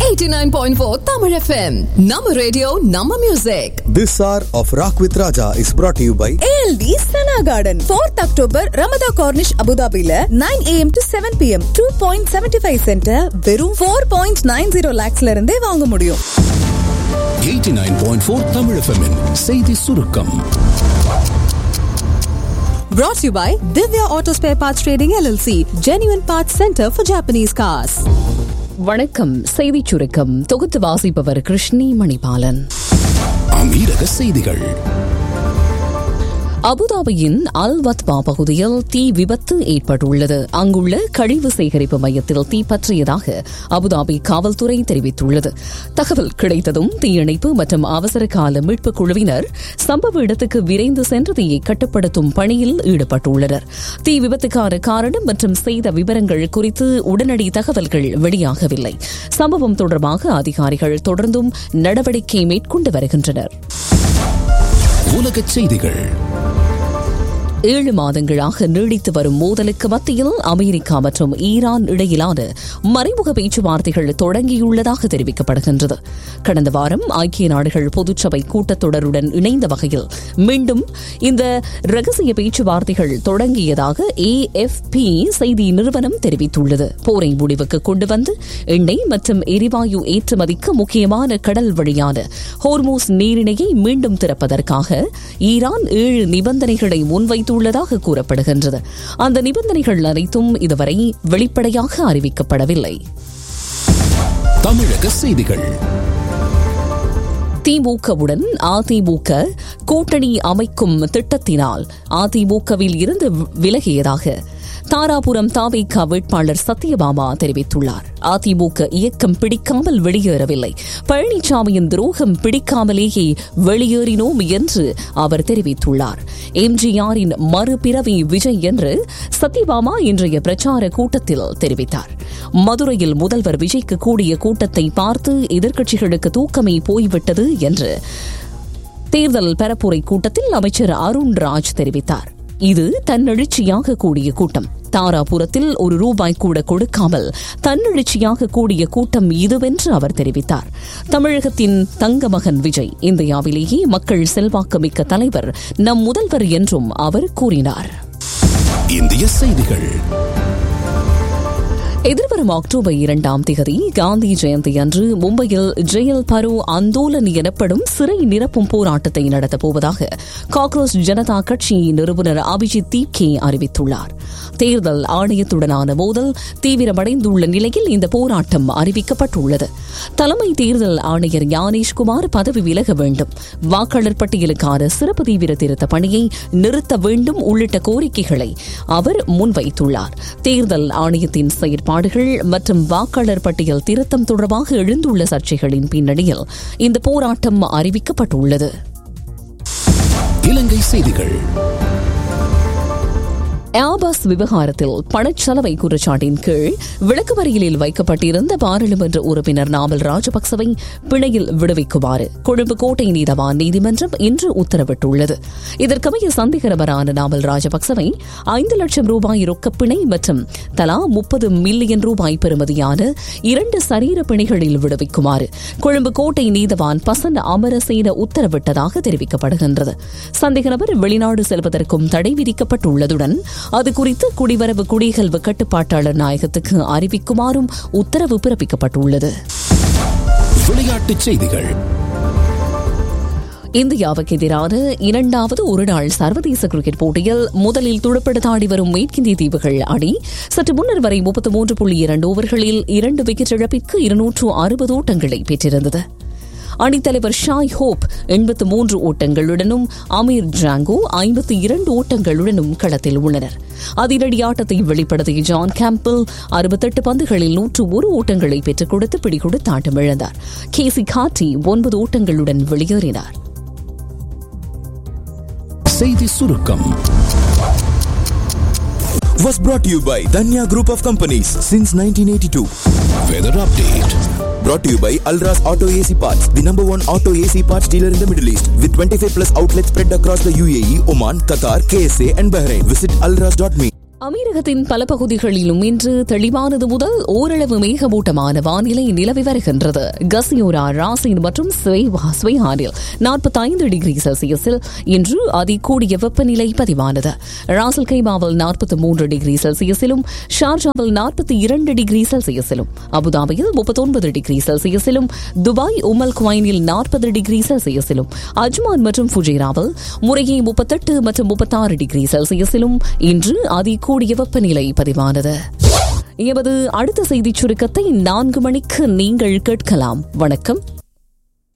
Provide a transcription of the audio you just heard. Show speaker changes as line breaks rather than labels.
89.4 Tamil FM. Nama radio, Nama music.
This hour of Rock with Raja is brought to you by
ALD Sana Garden. 4th October, Ramada Cornish, Abu Dhabi. 9 a.m. to 7 p.m. 2.75 cent. வெறும் 4.90 lakhs ல இருந்தே வாங்க முடியும்.
89.4 Tamil FM -இன் செய்தி சுருக்கம்.
Brought to you by Divya Auto Spare Parts Trading LLC, Genuine Parts Center for Japanese Cars.
வணக்கம். செய்திச் சுருக்கம் தொகுத்து வாசிப்பவர் கிருஷ்ணி மணிபாலன்.
அமீரக செய்திகள்.
அபுதாபியின் அல்வத்பா பகுதியில் தீ விபத்து ஏற்பட்டுள்ளது. அங்குள்ள கழிவு சேகரிப்பு மையத்தில் தீ பற்றியதாக அபுதாபி காவல்துறை தெரிவித்துள்ளது. தகவல் கிடைத்ததும் தீயணைப்பு மற்றும் அவசர கால மீட்புக் குழுவினர் சம்பவ இடத்துக்கு விரைந்து சென்று தீயை கட்டுப்படுத்தும் பணியில் ஈடுபட்டுள்ளனர். தீ விபத்துக்கான காரணம் மற்றும் செய்த விவரங்கள் குறித்து உடனடி தகவல்கள் வெளியாகவில்லை. சம்பவம் தொடர்பாக அதிகாரிகள் தொடர்ந்தும் நடவடிக்கை மேற்கொண்டு வருகின்றனர்.
உலகச் செய்திகள்.
7 மாதங்களாக நீடித்து வரும் மோதலுக்கு மத்தியில் அமெரிக்கா மற்றும் ஈரான் இடையிலான மறைமுக பேச்சுவார்த்தைகள் தொடங்கியுள்ளதாக தெரிவிக்கப்படுகின்றது. கடந்த வாரம் ஐக்கிய நாடுகள் பொதுச்சபை கூட்டத்தொடருடன் இணைந்த வகையில் மீண்டும் இந்த ரகசிய பேச்சுவார்த்தைகள் தொடங்கியதாக AFP செய்தி நிறுவனம் தெரிவித்துள்ளது. போரை முடிவுக்கு கொண்டு வந்து எண்ணெய் மற்றும் எரிவாயு ஏற்றுமதிக்கு முக்கியமான கடல் வழியான ஹோர்மூஸ் நீரிணையை மீண்டும் திறப்பதற்காக ஈரான் 7 நிபந்தனைகளை முன்வைத்து உள்ளதாக கூறப்படுகின்றது. அந்த நிபந்தனைகள் அனைத்தும் இதுவரை வெளிப்படையாக அறிவிக்கப்படவில்லை.
தமிழக செய்திகள்.
திமுகவுடன் அதிமுக கூட்டணி அமைக்கும் திட்டத்தினால் அதிமுகவில் இருந்து விலகியதாக தாராபுரம் தாவேகா வேட்பாளர் சத்யபாமா தெரிவித்துள்ளார். அதிமுக இயக்கம் பிடிக்காமல் வெளியேறவில்லை, பழனிசாமியின் துரோகம் பிடிக்காமலேயே வெளியேறினோம் என்று அவர் தெரிவித்துள்ளார். எம்ஜிஆரின் மறுபிறவி விஜய் என்று சத்யபாமா இன்றைய பிரச்சார கூட்டத்தில் தெரிவித்தார். மதுரையில் முதல்வர் விஜய்க்கு கூடிய கூட்டத்தை பார்த்து எதிர்க்கட்சிகளுக்கு தூக்கமே போய்விட்டது என்று தேர்தல் பரப்புரை கூட்டத்தில் அமைச்சர் அருண்ராஜ் தெரிவித்தார். இது தன்னெழுச்சியாக கூடிய கூட்டம். தாராபுரத்தில் ₹1 கூட கொடுக்காமல் தன்னெழுச்சியாக கூடிய கூட்டம் இதுவென்று அவர் தெரிவித்தார். தமிழகத்தின் தங்க மகன் விஜய் இந்தியாவிலேயே மக்கள் செல்வாக்குமிக்க தலைவர், நம் முதல்வர் என்றும் அவர் கூறினார்.
இந்திய செய்திகள்.
எதிர்வரும் அக்டோபர் 2ஆம் தேதி காந்தி ஜெயந்தி அன்று மும்பையில் ஜெயல் பரோ ஆந்தோலன் எனப்படும் சிறை நிரப்பும் போராட்டத்தை நடத்தப் போவதாக காக்ரோச் ஜனதா கட்சி நிறுவனர் அபிஜித் தீப்கே அறிவித்துள்ளார். தேர்தல் ஆணையத்துடனான மோதல் தீவிரமடைந்துள்ள நிலையில் இந்த போராட்டம் அறிவிக்கப்பட்டுள்ளது. தலைமை தேர்தல் ஆணையர் ஞானேஷ்குமார் பதவி விலக வேண்டும், வாக்காளர் பட்டியலுக்கான சிறப்பு தீவிர திருத்த பணியை நிறுத்த வேண்டும் உள்ளிட்ட கோரிக்கைகளை அவர் முன்வைத்துள்ளார். தேர்தல் ஆணையத்தின் செயற்பாடுகள் மற்றும் வாக்காளர் பட்டியல் திருத்தம் தொடர்பாக எழுந்துள்ள சர்ச்சைகளின் பின்னணியில் இந்த போராட்டம் அறிவிக்கப்பட்டுள்ளது.
இலங்கை செய்திகள்.
ஏர்பஸ் விவகாரத்தில் பணச்சலவை குற்றச்சாட்டின் கீழ் விளக்கமறியலில் வைக்கப்பட்டிருந்த பாராளுமன்ற உறுப்பினர் நாமல் ராஜபக்சவை பிணையில் விடுவிக்குமாறு கொழும்பு கோட்டை நீதவான் நீதிமன்றம் இன்று உத்தரவிட்டுள்ளது. இதற்கமைய சந்தேகநபரான நாமல் ராஜபக்சவை 5 லட்சம் ரூபாய் ரொக்கப் பிணை மற்றும் தலா 30 மில்லியன் ரூபாய் பெறுமதியான 2 சரீர பிணைகளில் விடுவிக்குமாறு கொழும்பு கோட்டை நீதவான் பசன் அமரசேன உத்தரவிட்டதாக தெரிவிக்கப்படுகின்றது. சந்தேகநபர் வெளிநாடு செல்வதற்கும் தடை விதிக்கப்பட்டுள்ளதுடன் அது குறித்து குடிவரவு குடியகல்வு கட்டுப்பாட்டாளர் நாயகத்துக்கு அறிவிக்குமாறும் உத்தரவு பிறப்பிக்கப்பட்டுள்ளது.
விளையாட்டுச் செய்திகள்.
இந்தியாவுக்கு எதிரான 2வது ஒருநாள் சர்வதேச கிரிக்கெட் போட்டியில் முதலில் துடுப்படுத்தாடி வரும் மேற்கிந்திய தீவுகள் அணி சற்று முன்னர் வரை 33.2 ஓவர்களில் 2 விக்கெட் இழப்பிற்கு 260 ஓட்டங்களை பெற்றிருந்தது. அணித்தலைவர் ஷாய் ஹோப் 83 ஓட்டங்களுடனும் அமீர் ஜாங்கோ 52 ஓட்டங்களுடனும் களத்தில் உள்ளனர். அதிரடி ஆட்டத்தை வெளிப்படுத்திய ஜான் கேம்பிள் 68 பந்துகளில் 101 ஓட்டங்களை பெற்றுக் கொடுத்து பிடிகொடுத்து ஆட்டமிழந்தார். கேசி காட்டி 9 ஓட்டங்களுடன் வெளியேறினார்.
செய்தி சுருக்கம்
was brought to you by Danya Group of Companies since 1982.
Weather update.
Brought to you by Alras Auto AC Parts, the #1 auto AC parts dealer in the Middle East, with 25+ outlets spread across the UAE, Oman, Qatar, KSA and Bahrain. Visit alras.me.
அமீரகத்தின் பல பகுதிகளிலும் இன்று தெளிவானது முதல் ஓரளவு மேகமூட்டமான வானிலை நிலவி வருகின்றது. கசியோரா, ராசின் மற்றும் ஸ்வேஹானில் 45 டிகிரி செல்சியஸில் இன்று அதிகூடிய வெப்பநிலை பதிவானது. ராசல் கைமாவில் 43 டிகிரி செல்சியஸிலும், ஷார்ஜாவில் 42 டிகிரி செல்சியஸிலும், அபுதாபியில் 39 டிகிரி செல்சியஸிலும், துபாய் உமல் குவைனில் 40 டிகிரி செல்சியஸிலும், அஜ்மான் மற்றும் ஃபுஜைராவில் முறையே 38 மற்றும் 36 டிகிரி செல்சியஸிலும் இன்று கூடிய வெப்பநிலை பதிவானது. எமது அடுத்த செய்திச் சுருக்கத்தை 4 மணிக்கு நீங்கள் கேட்கலாம். வணக்கம்.